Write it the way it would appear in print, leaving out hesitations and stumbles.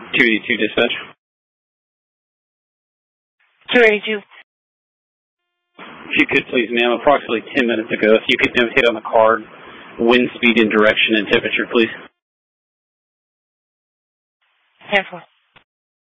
282 dispatch. 282. If you could please, ma'am, approximately 10 minutes ago, if you could notate on the card wind speed and direction and temperature, please. 10-4.